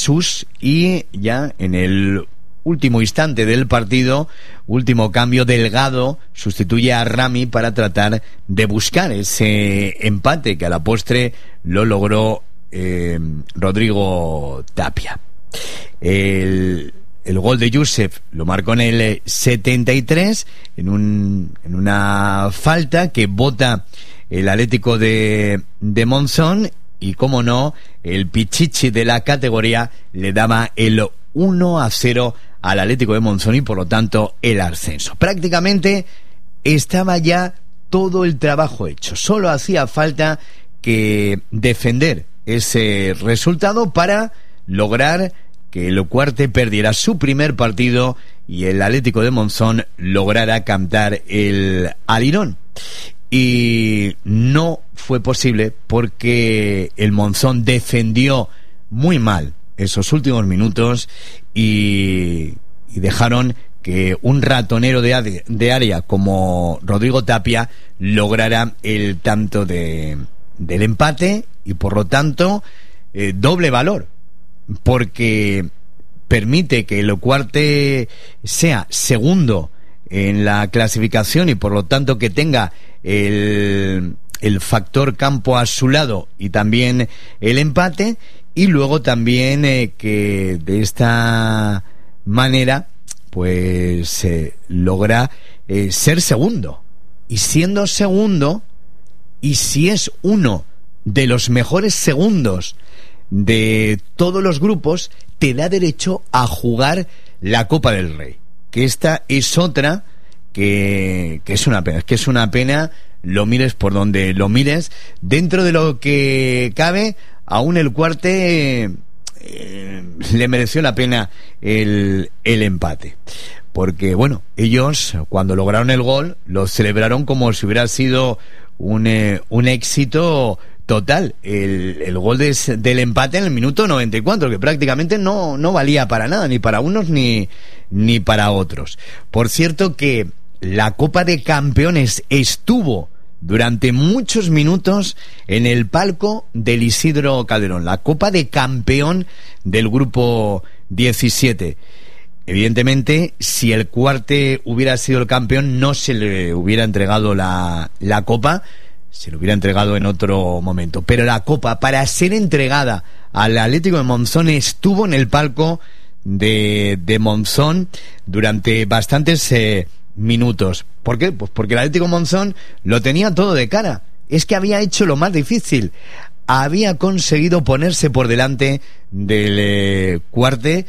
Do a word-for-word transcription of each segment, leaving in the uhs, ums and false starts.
Jesús, y ya en el último instante del partido, último cambio, Delgado sustituye a Rami para tratar de buscar ese empate que a la postre lo logró eh, Rodrigo Tapia. El, el gol de Josep lo marcó en el setenta y tres en, un, en una falta que bota el Atlético de, de Monzón, y como no, el Pichichi de la categoría le daba el uno a cero al Atlético de Monzón y por lo tanto el ascenso. Prácticamente estaba ya todo el trabajo hecho, solo hacía falta que defender ese resultado para lograr que el Cuarte perdiera su primer partido y el Atlético de Monzón lograra cantar el alirón. Y no fue posible porque el Monzón defendió muy mal esos últimos minutos y, y dejaron que un ratonero de, de área como Rodrigo Tapia lograra el tanto de, del empate, y por lo tanto eh, doble valor, porque permite que el Cuarte sea segundo en la clasificación y por lo tanto que tenga el, el factor campo a su lado y también el empate, y luego también eh, que de esta manera pues eh, logra eh, ser segundo, y siendo segundo, y si es uno de los mejores segundos de todos los grupos, te da derecho a jugar la Copa del Rey, que esta es otra que, que es una pena, que es una pena, lo mires por donde lo mires. Dentro de lo que cabe, aún el Cuarte eh, le mereció la pena el, el empate, porque bueno, ellos cuando lograron el gol lo celebraron como si hubiera sido un, eh, un éxito total. El, el gol de, del empate en el minuto noventa y cuatro, que prácticamente no, no valía para nada, ni para unos ni, ni para otros. Por cierto que la Copa de Campeones estuvo durante muchos minutos en el palco del Isidro Calderón, la Copa de Campeón del grupo diecisiete. Evidentemente, si el Cuarte hubiera sido el campeón, no se le hubiera entregado la, la Copa, se le hubiera entregado en otro momento. Pero la Copa, para ser entregada al Atlético de Monzón, estuvo en el palco de, de Monzón durante bastantes eh, minutos. ¿Por qué? Pues porque el Atlético de Monzón lo tenía todo de cara. Es que había hecho lo más difícil. Había conseguido ponerse por delante del eh, Cuarte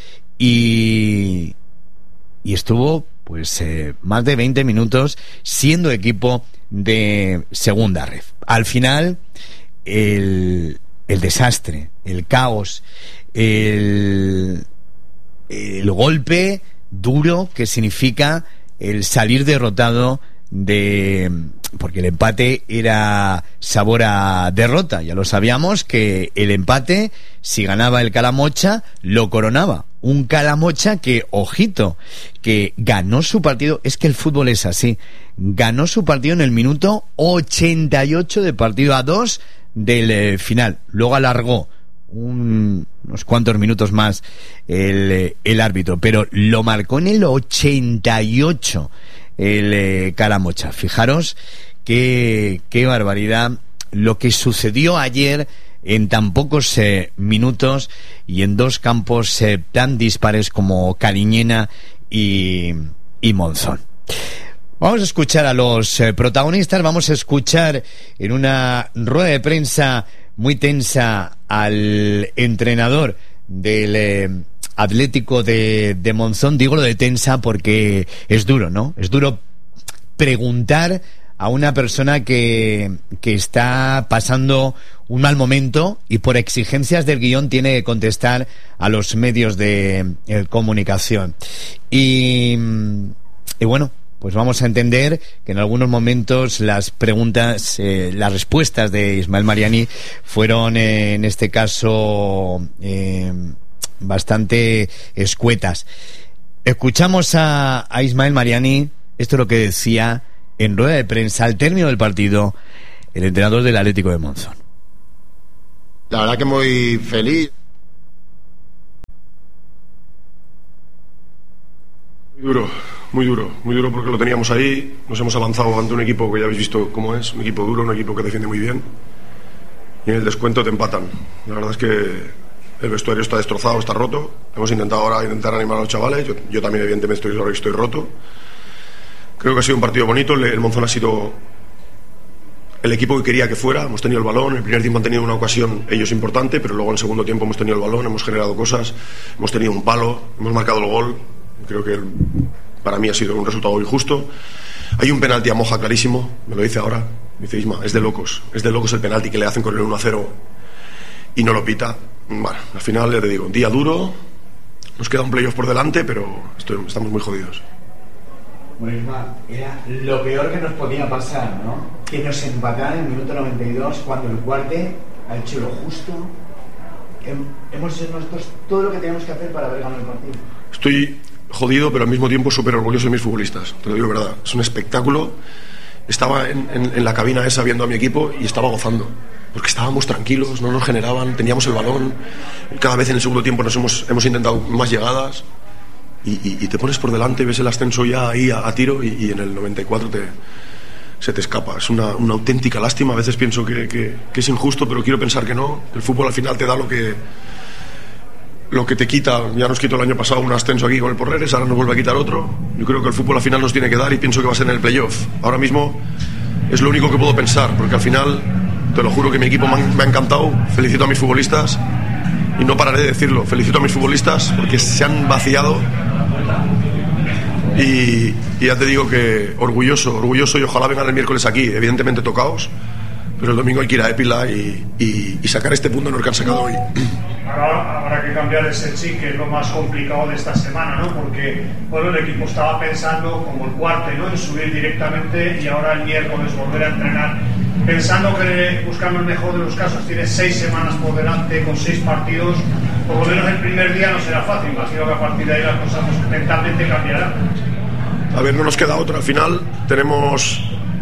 y, y estuvo pues eh, más de veinte minutos siendo equipo de segunda ref. Al final el, el desastre, el caos, el, el golpe duro que significa el salir derrotado de, porque el empate era sabor a derrota. Ya lo sabíamos que el empate, si ganaba el Calamocha, lo coronaba. Un Calamocha que, ojito, que ganó su partido. Es que el fútbol es así. Ganó su partido en el minuto ochenta y ocho de partido, a dos del eh, final. Luego alargó un, unos cuantos minutos más el, el árbitro, pero lo marcó en el ochenta y ocho el eh, Calamocha. Fijaros qué, qué barbaridad lo que sucedió ayer en tan pocos eh, minutos y en dos campos eh, tan dispares como Cariñena y, y Monzón. Vamos a escuchar a los eh, protagonistas. Vamos a escuchar en una rueda de prensa muy tensa al entrenador del eh, Atlético de, de Monzón. Digo lo de tensa porque es duro, ¿no? Es duro preguntar a una persona que, que está pasando un mal momento y por exigencias del guión tiene que contestar a los medios de eh, comunicación. Y, y bueno, pues vamos a entender que en algunos momentos las preguntas, eh, las respuestas de Ismael Mariani fueron eh, en este caso eh, bastante escuetas. Escuchamos a, a Ismael Mariani. Esto es lo que decía en rueda de prensa al término del partido el entrenador del Atlético de Monzón. La verdad que muy feliz. Duro, muy duro, muy duro porque lo teníamos ahí, nos hemos avanzado ante un equipo que ya habéis visto cómo es, un equipo duro, un equipo que defiende muy bien, y en el descuento te empatan. La verdad es que el vestuario está destrozado, está roto. Hemos intentado ahora intentar animar a los chavales, yo, yo también evidentemente estoy, estoy roto. Creo que ha sido un partido bonito, el, el Monzón ha sido el equipo que quería que fuera, hemos tenido el balón, en el primer tiempo han tenido una ocasión ellos importante, pero luego en el segundo tiempo hemos tenido el balón, hemos generado cosas, hemos tenido un palo, hemos marcado el gol. Creo que para mí ha sido un resultado injusto. Hay un penalti a Moja clarísimo, me lo dice ahora, me dice Isma, es de locos, es de locos el penalti que le hacen con el uno a cero y no lo pita. Bueno, al final ya te digo, día duro, nos queda un playoff por delante, pero estoy, estamos muy jodidos. Bueno, Isma, era lo peor que nos podía pasar, ¿no? Que nos empataran en el minuto noventa y dos cuando el Cuarte ha hecho lo justo. Hemos hecho nosotros todo lo que teníamos que hacer para haber ganado el partido. Estoy jodido, pero al mismo tiempo súper orgulloso de mis futbolistas, te lo digo de verdad, es un espectáculo. Estaba en, en, en la cabina esa viendo a mi equipo y estaba gozando, porque estábamos tranquilos, no nos generaban, teníamos el balón, cada vez en el segundo tiempo nos hemos, hemos intentado más llegadas y, y, y te pones por delante, ves el ascenso ya ahí a, a tiro y, y en el noventa y cuatro te, se te escapa. Es una, una auténtica lástima, a veces pienso que, que, que es injusto, pero quiero pensar que no. El fútbol al final te da lo que lo que te quita. Ya nos quitó el año pasado un ascenso aquí con el Porreres, ahora nos vuelve a quitar otro. Yo creo que el fútbol al final nos tiene que dar y pienso que va a ser en el playoff. Ahora mismo es lo único que puedo pensar, porque al final, te lo juro que mi equipo me ha, me ha encantado. Felicito a mis futbolistas y no pararé de decirlo. Felicito a mis futbolistas porque se han vaciado y, y ya te digo que orgulloso, orgulloso y ojalá vengan el miércoles aquí, evidentemente tocaos, pero el domingo hay que ir a Épila y, y, y sacar este punto en el que han sacado hoy. Ahora habrá que cambiar ese chip, que es lo más complicado de esta semana, ¿no? Porque bueno, el equipo estaba pensando como el Cuarte, ¿no? En subir directamente y ahora el miércoles volver a entrenar, pensando que, buscando el mejor de los casos, tiene seis semanas por delante con seis partidos. Por lo menos el primer día no será fácil, imagino que a partir de ahí las cosas pues, mentalmente cambiarán. A ver, no nos queda otra. Al final tenemos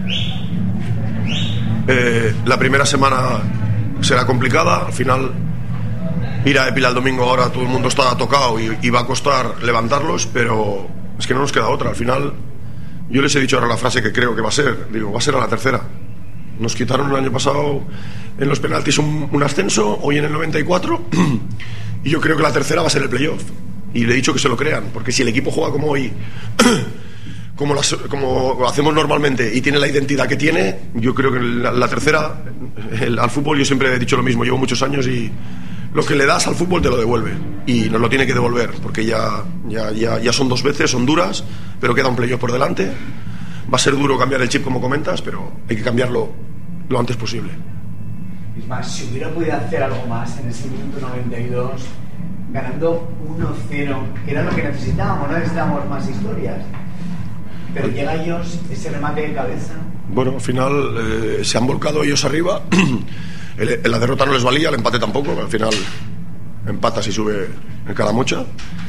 eh, la primera semana será complicada. Al final ir a Épila el domingo, ahora todo el mundo está tocado y, y va a costar levantarlos, pero es que no nos queda otra. Al final yo les he dicho ahora la frase que creo que va a ser, digo, va a ser a la tercera. Nos quitaron el año pasado en los penaltis un, un ascenso, hoy en el noventa y cuatro, y yo creo que la tercera va a ser el playoff. Y le he dicho que se lo crean, porque si el equipo juega como hoy, como, las, como hacemos normalmente, y tiene la identidad que tiene, yo creo que la, la tercera, el, al fútbol yo siempre he dicho lo mismo, llevo muchos años y lo que le das al fútbol te lo devuelve, y nos lo tiene que devolver, porque ya, ya, ya, ya son dos veces, son duras, pero queda un playoff por delante. Va a ser duro cambiar el chip, como comentas, pero hay que cambiarlo lo antes posible. Es más, si hubiera podido hacer algo más en ese minuto noventa y dos, ganando uno cero, que era lo que necesitábamos, no necesitábamos más historias. Pero llega ellos, ese remate de cabeza. Bueno, al final eh, se han volcado ellos arriba. el, la derrota no les valía, el empate tampoco. Al final empatas y sube en cada mocha.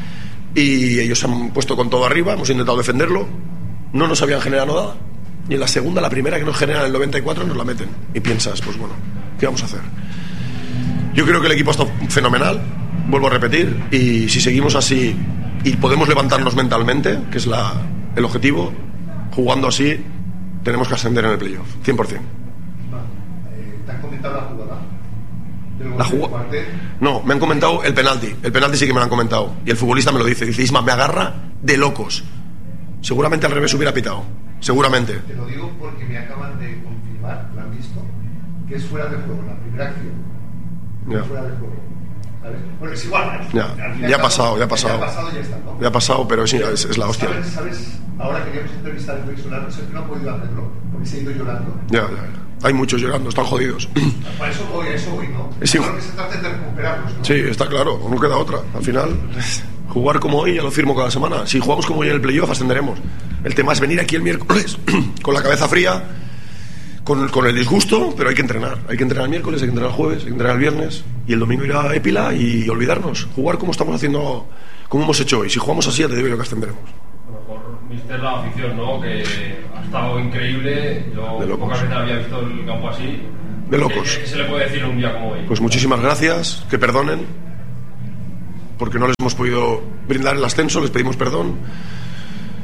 Y ellos se han puesto con todo arriba, hemos intentado defenderlo. No nos habían generado nada. Y en la segunda, la primera que nos generan en el noventa y cuatro, nos la meten. Y piensas, pues bueno, ¿qué vamos a hacer? Yo creo que el equipo está fenomenal, vuelvo a repetir, y si seguimos así y podemos levantarnos mentalmente, que es la, el objetivo, jugando así, tenemos que ascender en el playoff, cien por ciento. ¿Te han comentado la jugada? La jugada. No, me han comentado el penalti. El penalti sí que me lo han comentado. Y el futbolista me lo dice. Dice, Isma, me agarra de locos. Seguramente al revés hubiera pitado. Seguramente. Te lo digo porque me acaban de confirmar, lo han visto, que es fuera de juego, la primera acción. Ya. Fuera de juego. ¿Sabes? Bueno, es igual. Ya, ya ha pasado, ya ha pasado. Ya ha pasado, ya está, ¿no? Ya ha pasado, pero sí, es, es la hostia. ¿Sabes? ¿Sabes? Ahora queríamos entrevistar a Luis Solano, sé que no ha podido hacerlo, porque se ha ido llorando. Ya, ya, ya. Hay muchos llorando, están jodidos. Para eso voy, eso voy, ¿no? Sí. Claro que se trata de recuperarlos, ¿no? Sí, está claro, no queda otra. Al final, jugar como hoy, ya lo firmo cada semana. Si jugamos como hoy en el playoff, ascenderemos. El tema es venir aquí el miércoles con la cabeza fría, con, con el disgusto, pero hay que entrenar. Hay que entrenar el miércoles, hay que entrenar el jueves, hay que entrenar el viernes, y el domingo ir a Épila y olvidarnos. Jugar como estamos haciendo, como hemos hecho hoy. Si jugamos así, ya te digo yo que ascenderemos. A lo mejor, mister, la afición, ¿no? Que ha estado increíble. Yo pocas veces había visto el campo así. De locos. ¿Qué, qué se le puede decir un día como hoy? Pues muchísimas gracias, que perdonen, porque no les hemos podido brindar el ascenso, les pedimos perdón.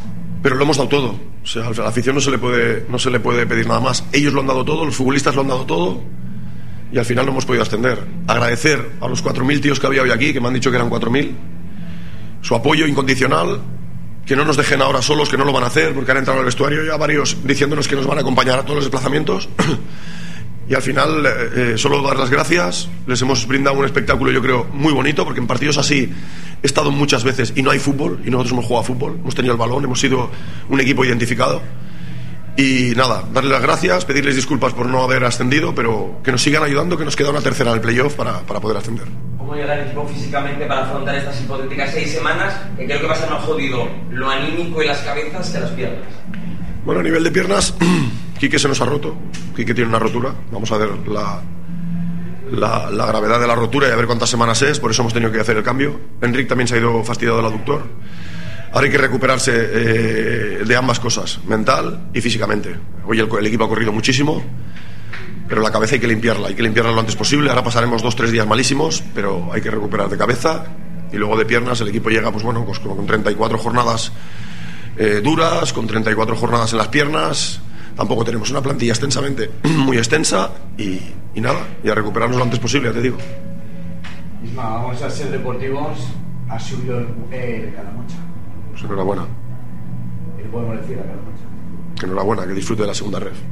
pero lo hemos dado todo. O sea, a la afición no se le puede, no se le puede pedir nada más. Ellos lo han dado todo, los futbolistas lo han dado todo, y al final no hemos podido ascender. Agradecer a los cuatro mil tíos que había hoy aquí, que me han dicho que eran cuatro mil, su apoyo incondicional, que no nos dejen ahora solos, que no lo van a hacer, porque han entrado al vestuario ya varios diciéndonos que nos van a acompañar a todos los desplazamientos. Y al final, eh, solo dar las gracias. Les hemos brindado un espectáculo, yo creo, muy bonito, porque en partidos así he estado muchas veces y no hay fútbol, y nosotros hemos jugado fútbol, hemos tenido el balón, hemos sido un equipo identificado. Y nada, darles las gracias, pedirles disculpas por no haber ascendido, pero que nos sigan ayudando, que nos queda una tercera en el playoff para, para poder ascender. ¿Cómo llega el equipo físicamente para afrontar estas hipotéticas seis semanas, que creo que va a ser más jodido lo anímico y las cabezas que las piernas? Bueno, a nivel de piernas, Quique se nos ha roto. Quique tiene una rotura. Vamos a ver la, la, la gravedad de la rotura y a ver cuántas semanas es. Por eso hemos tenido que hacer el cambio. Enric también se ha ido fastidiado del aductor. Ahora hay que recuperarse eh, de ambas cosas, mental y físicamente. Hoy el, el equipo ha corrido muchísimo, pero la cabeza hay que limpiarla. Hay que limpiarla lo antes posible. Ahora pasaremos dos, tres días malísimos, pero hay que recuperar de cabeza. Y luego de piernas el equipo llega pues bueno, pues con treinta y cuatro jornadas Eh, duras, con treinta y cuatro jornadas en las piernas. Tampoco tenemos una plantilla extensamente muy extensa y, y nada, y a recuperarnos lo antes posible, ya te digo. Isma, vamos a ser deportivos. Ha subido el, el Calamocha. Pues enhorabuena. ¿Qué podemos decir a Calamocha? Que enhorabuena, que disfrute de la segunda ref.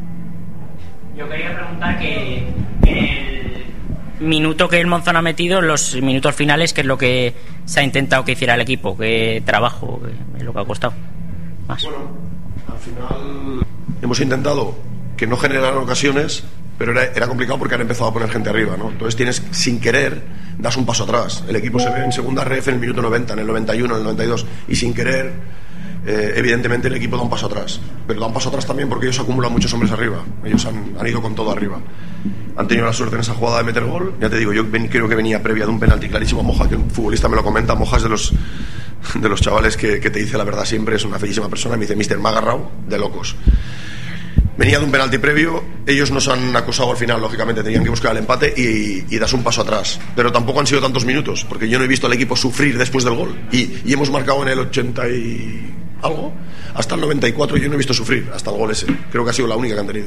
Yo quería preguntar que en el minuto que el Monzón ha metido, los minutos finales, ¿qué es lo que se ha intentado que hiciera el equipo? ¿Qué trabajo? ¿Qué es lo que ha costado? Más. Bueno, al final hemos intentado que no generaran ocasiones, pero era, era complicado porque han empezado a poner gente arriba, ¿no? Entonces tienes, sin querer, das un paso atrás. El equipo se ve en segunda ref en el minuto noventa, en el noventa y uno, en el noventa y dos, y sin querer, eh, evidentemente el equipo da un paso atrás. Pero da un paso atrás también porque ellos acumulan muchos hombres arriba. Ellos han, han ido con todo arriba. Han tenido la suerte en esa jugada de meter gol. Ya te digo, yo ven, creo que venía previa de un penalti clarísimo a Moja, que un futbolista me lo comenta. Moja es de los, de los chavales que, que te dice la verdad siempre, es una bellísima persona. Me dice, mister, me ha agarrado de locos. Venía de un penalti previo, ellos nos han acosado al final, lógicamente tenían que buscar el empate y, y das un paso atrás. Pero tampoco han sido tantos minutos, porque yo no he visto al equipo sufrir después del gol. Y, y hemos marcado en el ochenta y algo, hasta el noventa y cuatro yo no he visto sufrir, hasta el gol ese. Creo que ha sido la única que han tenido.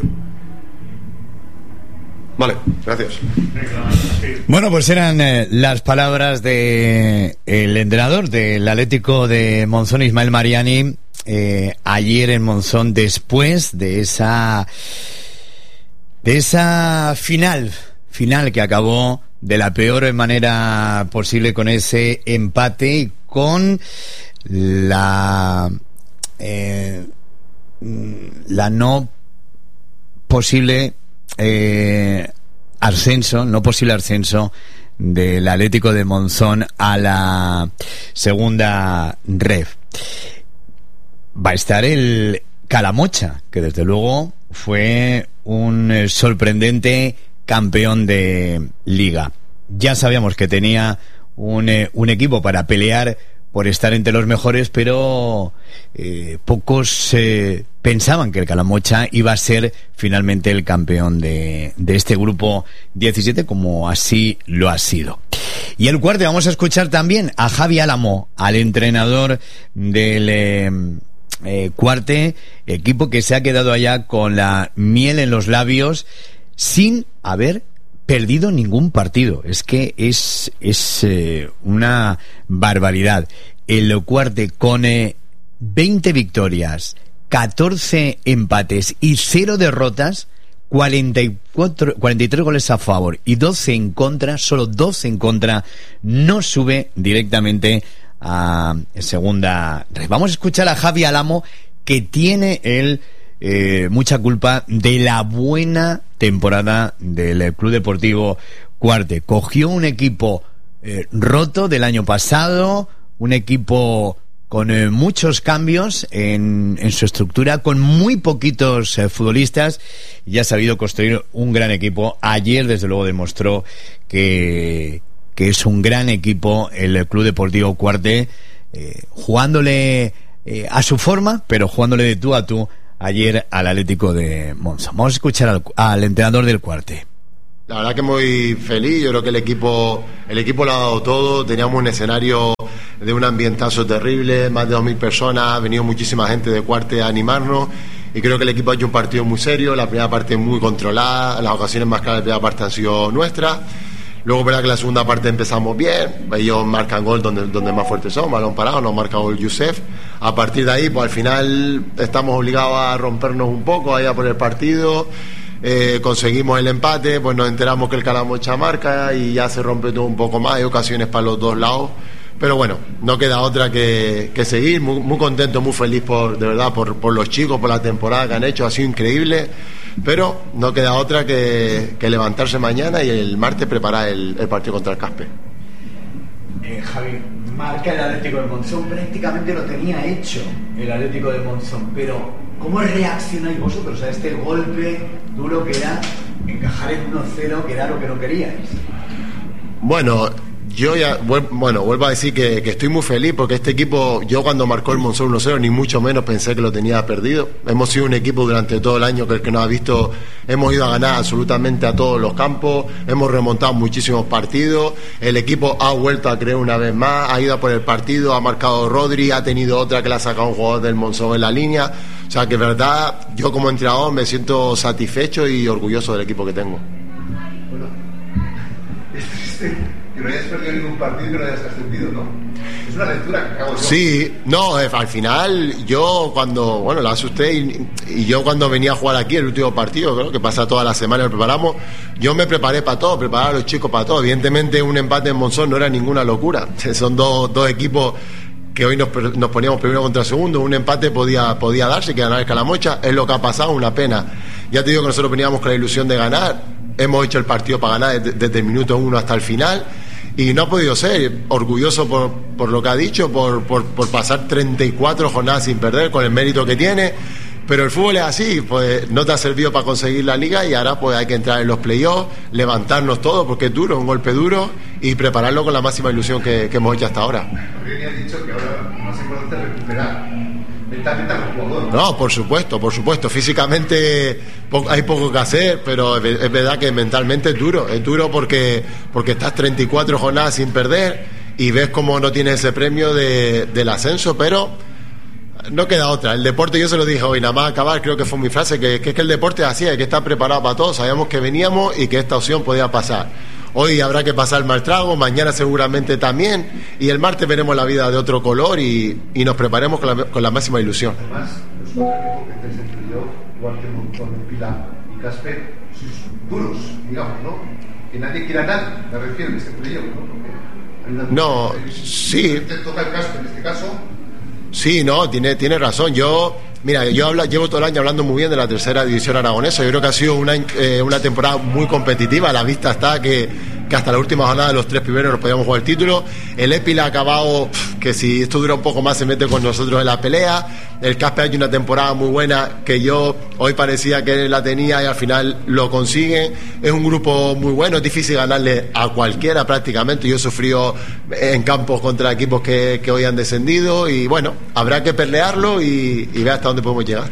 Vale, gracias. Bueno, pues eran eh, las palabras de el entrenador del Atlético de Monzón, Ismael Mariani, eh, ayer en Monzón, después de esa de esa final final que acabó de la peor manera posible, con ese empate y con la eh, la no posible Eh, ascenso, no posible ascenso del Atlético de Monzón a la segunda ref. Va a estar el Calamocha, que desde luego fue un eh, sorprendente campeón de liga. Ya sabíamos que tenía un, eh, un equipo para pelear por estar entre los mejores, pero eh, pocos eh, pensaban que el Calamocha iba a ser finalmente el campeón de, de este grupo diecisiete, como así lo ha sido. Y el cuarto, vamos a escuchar también a Javi Álamo, al entrenador del eh, eh, Cuarte, equipo que se ha quedado allá con la miel en los labios sin haber perdido ningún partido. Es que es es eh, una barbaridad. El Cuarte con eh, veinte victorias, catorce empates y cero derrotas, cuarenta y cuatro, cuarenta y tres goles a favor y doce en contra, solo doce en contra, no sube directamente a segunda red. Vamos a escuchar a Javi Álamo, que tiene el Eh, mucha culpa de la buena temporada del Club Deportivo Cuarte. Cogió un equipo eh, roto del año pasado, un equipo con eh, muchos cambios en, en su estructura, con muy poquitos eh, futbolistas, y ha sabido construir un gran equipo. Ayer desde luego demostró que, que es un gran equipo el Club Deportivo Cuarte, eh, jugándole eh, a su forma, pero jugándole de tú a tú ayer al Atlético de Monzón. Vamos a escuchar al, al entrenador del Cuarte. La verdad que muy feliz. Yo creo que el equipo el equipo lo ha dado todo. Teníamos un escenario de un ambientazo terrible, más de dos mil personas, ha venido muchísima gente de Cuarte a animarnos y creo que el equipo ha hecho un partido muy serio, la primera parte muy controlada, las ocasiones más claras de la primera parte han sido nuestras. Luego, verdad que la segunda parte empezamos bien, ellos marcan gol donde, donde más fuertes son, balón parado, nos marca gol Youssef. A partir de ahí, pues al final estamos obligados a rompernos un poco, a ir a por el partido, eh, conseguimos el empate, pues nos enteramos que el Calamocha marca y ya se rompe todo un poco más, hay ocasiones para los dos lados. Pero bueno, no queda otra que, que seguir, muy, muy contento, muy feliz por, de verdad, por, por los chicos, por la temporada que han hecho, ha sido increíble. Pero no queda otra que, que levantarse mañana y el martes preparar el, el partido contra el Caspe. Eh, Javi, marca el Atlético de Monzón, prácticamente lo tenía hecho el Atlético de Monzón, pero ¿cómo reaccionáis vosotros a este golpe duro que era encajar en uno cero, que era lo que no queríais? Bueno, yo ya, bueno, vuelvo a decir que, que estoy muy feliz porque este equipo, yo cuando marcó el Monzón uno cero, ni mucho menos pensé que lo tenía perdido. Hemos sido un equipo durante todo el año que el que nos ha visto, hemos ido a ganar absolutamente a todos los campos, hemos remontado muchísimos partidos, el equipo ha vuelto a creer una vez más, ha ido a por el partido, ha marcado Rodri, ha tenido otra que le ha sacado un jugador del Monzón en la línea. O sea que, verdad, yo como entrenador me siento satisfecho y orgulloso del equipo que tengo. Bueno, es triste que no hayas perdido ningún partido y que no hayas ascendido, ¿no? Es una lectura que hago yo. Sí, no, eh, al final yo cuando, bueno, la hace usted y, y yo cuando venía a jugar aquí el último partido, creo que pasa toda la semana, lo preparamos, yo me preparé para todo, preparar a los chicos para todo. Evidentemente un empate en Monzón no era ninguna locura, son dos, dos equipos que hoy nos, nos poníamos primero contra segundo, un empate podía, podía darse, que ganar el Calamocha, es lo que ha pasado, una pena. Ya te digo que nosotros veníamos con la ilusión de ganar, hemos hecho el partido para ganar desde, desde el minuto uno hasta el final y no ha podido ser. Orgulloso por, por lo que ha dicho, por, por, por pasar treinta y cuatro jornadas sin perder, con el mérito que tiene, pero el fútbol es así, pues no te ha servido para conseguir la liga y ahora pues hay que entrar en los playoffs, levantarnos todo porque es duro, es un golpe duro y prepararlo con la máxima ilusión que, que hemos hecho hasta ahora. Porque has dicho que ahora lo más importante es recuperar mentalmente a los jugadores. No, por supuesto, por supuesto. Físicamente hay poco que hacer, pero es verdad que mentalmente es duro. Es duro porque, porque estás treinta y cuatro jornadas sin perder y ves cómo no tienes ese premio de, del ascenso, pero no queda otra. El deporte, yo se lo dije hoy, nada más acabar, creo que fue mi frase, que, que es que el deporte es así, hay que estar preparado para todo. Sabíamos que veníamos y que esta opción podía pasar. Hoy habrá que pasar el mal trago, mañana seguramente también, y el martes veremos la vida de otro color y, y nos preparemos con la, con la máxima ilusión. Además, los cuatro equipos que estáis entre yo, igual que Monzón, Pilar y Caspe, sois duros, digamos, ¿no? Que nadie quiera nada, me refiero en este playoff, ¿no? Porque hay una... No, sí. Te toca el Caspe en este caso. Sí, no, tiene, tiene razón. Yo, mira, yo habla, llevo todo el año hablando muy bien de la tercera división aragonesa. Yo creo que ha sido una, eh, una temporada muy competitiva. A la vista está que, que hasta la última jornada de los tres primeros nos podíamos jugar el título. El Épila ha acabado, que si esto dura un poco más se mete con nosotros en la pelea. El Caspe ha hecho una temporada muy buena que yo hoy parecía que la tenía y al final lo consigue. Es un grupo muy bueno, es difícil ganarle a cualquiera prácticamente. Yo he sufrido en campos contra equipos que, que hoy han descendido y bueno, habrá que pelearlo y, y ver hasta dónde podemos llegar.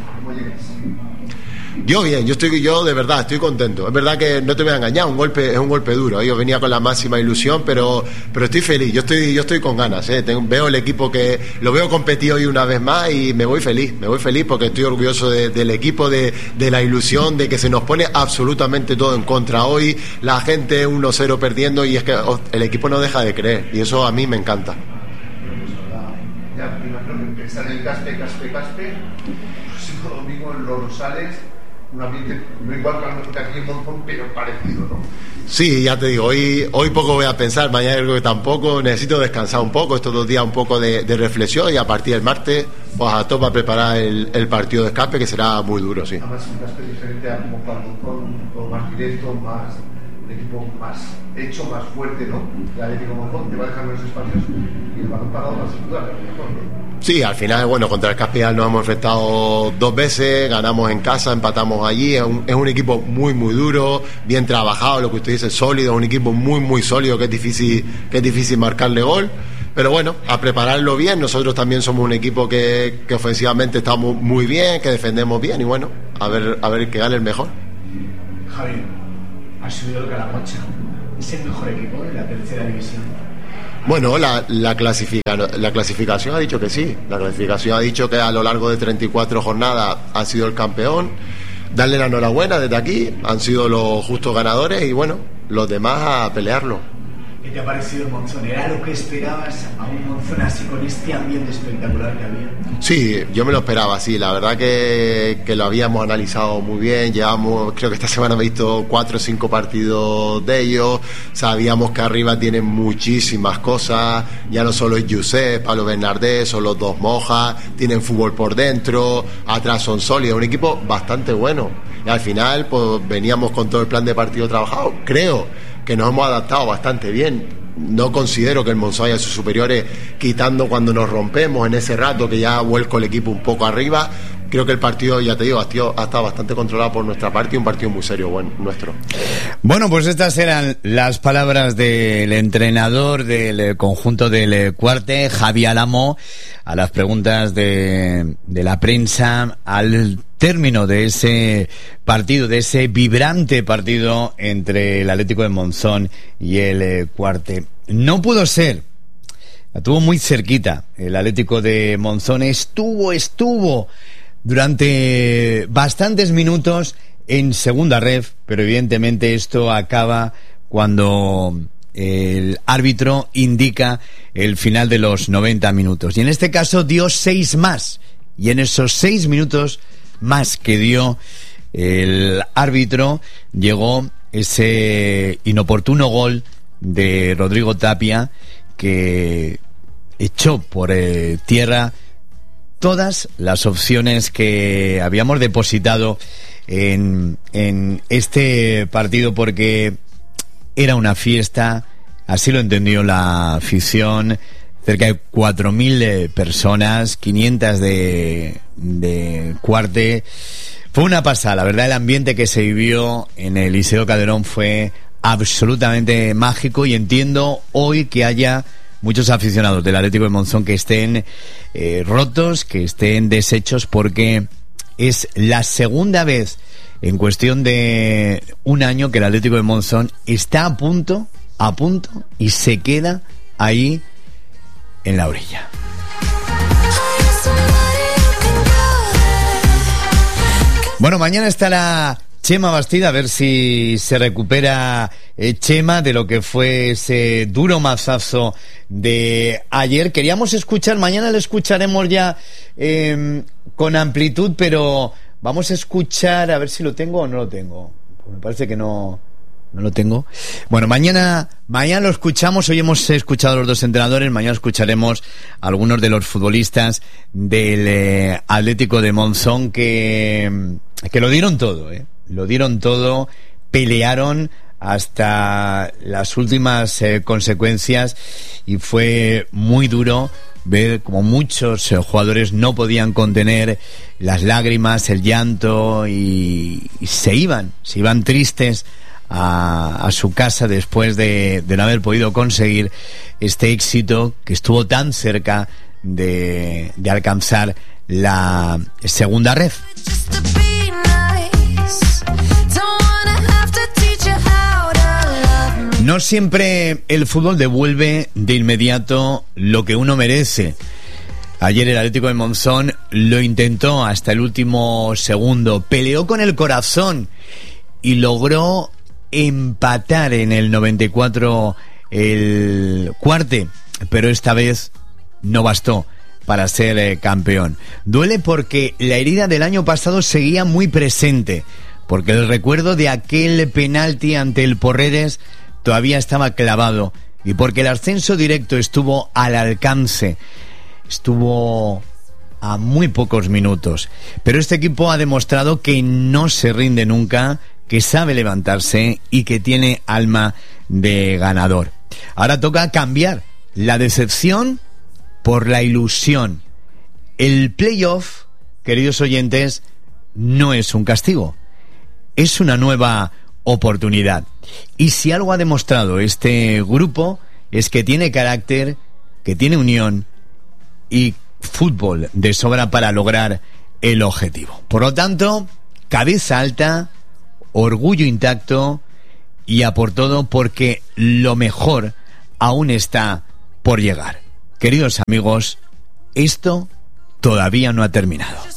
Yo bien, yo estoy, yo de verdad estoy contento. Es verdad que no te voy a engañar, un golpe es un golpe duro. Yo venía con la máxima ilusión, pero, pero estoy feliz. Yo estoy, yo estoy con ganas. ¿eh? Tengo, veo el equipo que lo veo competir hoy una vez más y me voy feliz. Me voy feliz porque estoy orgulloso de, del equipo, de, de la ilusión, de que se nos pone absolutamente todo en contra. Hoy la gente uno cero perdiendo y es que oh, el equipo no deja de creer y eso a mí me encanta. Ya, me imagino que están en el Caspe, Caspe, Caspe. Lo mismo en los Rosales. Un ambiente no igual que a lo mejor aquí en Monzón, pero parecido, ¿no? Sí, ya te digo, hoy, hoy poco voy a pensar, mañana creo que tampoco, necesito descansar un poco, estos dos días un poco de, de reflexión y a partir del martes pues a tope a preparar el, el partido de escape que será muy duro, sí. Además un Caspe diferente a como para Monzón, todo más directo, más, un equipo más hecho, más fuerte, ¿no? El Atlético Monzón te va a dejar menos espacios y el balón parado va a sin duda, a lo mejor, ¿no? Sí, al final, bueno, contra el Caspial nos hemos enfrentado dos veces, ganamos en casa, empatamos allí, es un, es un equipo muy, muy duro, bien trabajado, lo que usted dice, sólido, es un equipo muy, muy sólido, que es difícil, que es difícil marcarle gol, pero bueno, a prepararlo bien, nosotros también somos un equipo que, que ofensivamente estamos muy bien, que defendemos bien, y bueno, a ver, a ver que gane el mejor. Javi, ha subido el Calamocha, es el mejor equipo de la tercera división. Bueno, la, la, clasifica, la clasificación ha dicho que sí. La clasificación ha dicho que a lo largo de treinta y cuatro jornadas ha sido el campeón. Darle la enhorabuena desde aquí. Han sido los justos ganadores y bueno, los demás a pelearlo. ¿Qué te ha parecido el Monzón? ¿Era lo que esperabas a un Monzón así con este ambiente espectacular que había? Sí, yo me lo esperaba, sí. La verdad que, que lo habíamos analizado muy bien. Llevamos, creo que esta semana he visto cuatro o cinco partidos de ellos. Sabíamos que arriba tienen muchísimas cosas. Ya no solo es Josep, Pablo Bernardés, son los dos Mojas. Tienen fútbol por dentro. Atrás son sólidos. Un equipo bastante bueno. Y al final, pues veníamos con todo el plan de partido trabajado. Creo que nos hemos adaptado bastante bien. No considero que el Monzón haya sus superiores, quitando cuando nos rompemos en ese rato que ya vuelco el equipo un poco arriba. Creo que el partido, ya te digo, ha estado, ha estado bastante controlado por nuestra parte y un partido muy serio, bueno, nuestro. Bueno, pues estas eran las palabras del entrenador del conjunto del Cuarte, Javi Álamo, a las preguntas de, de la prensa al término de ese partido, de ese vibrante partido entre el Atlético de Monzón y el Cuarte. No pudo ser. La tuvo muy cerquita. El Atlético de Monzón estuvo, estuvo durante bastantes minutos en segunda ref, pero evidentemente esto acaba cuando el árbitro indica el final de los noventa minutos. Y en este caso dio seis más. Y en esos seis minutos más que dio el árbitro llegó ese inoportuno gol de Rodrigo Tapia que echó por eh, tierra todas las opciones que habíamos depositado en, en este partido, porque era una fiesta, así lo entendió la afición, cerca de cuatro mil eh, personas, quinientas de, de Cuarte. Fue una pasada, la verdad. El ambiente que se vivió en el Liceo Calderón fue absolutamente mágico, y entiendo hoy que haya muchos aficionados del Atlético de Monzón que estén eh, rotos, que estén deshechos, porque es la segunda vez en cuestión de un año que el Atlético de Monzón está a punto, a punto, y se queda ahí en la orilla. Bueno, mañana estará Chema Bastida, a ver si se recupera eh, Chema de lo que fue ese duro mazazo de ayer. Queríamos escuchar, mañana lo escucharemos ya eh, con amplitud, pero vamos a escuchar, a ver si lo tengo o no lo tengo. Pues me parece que no, no lo tengo. Bueno, mañana, mañana lo escuchamos. Hoy hemos escuchado a los dos entrenadores, mañana escucharemos a algunos de los futbolistas del eh, Atlético de Monzón que, que lo dieron todo, ¿eh? Lo dieron todo, pelearon hasta las últimas eh, consecuencias, y fue muy duro ver como muchos eh, jugadores no podían contener las lágrimas, el llanto, y, y se iban, se iban tristes a, a su casa después de, de no haber podido conseguir este éxito que estuvo tan cerca de, de alcanzar la segunda ref. No siempre el fútbol devuelve de inmediato lo que uno merece. Ayer el Atlético de Monzón lo intentó hasta el último segundo, peleó con el corazón y logró empatar en el noventa y cuatro el Cuarte, pero esta vez no bastó para ser eh, campeón. Duele porque la herida del año pasado seguía muy presente, porque el recuerdo de aquel penalti ante el Porreres todavía estaba clavado, y porque el ascenso directo estuvo al alcance, estuvo a muy pocos minutos. Pero este equipo ha demostrado que no se rinde nunca, que sabe levantarse y que tiene alma de ganador. Ahora toca cambiar la decepción por la ilusión. El playoff, queridos oyentes, no es un castigo, es una nueva oportunidad. Y si algo ha demostrado este grupo es que tiene carácter, que tiene unión y fútbol de sobra para lograr el objetivo. Por lo tanto, cabeza alta, orgullo intacto y a por todo, porque lo mejor aún está por llegar. Queridos amigos, esto todavía no ha terminado.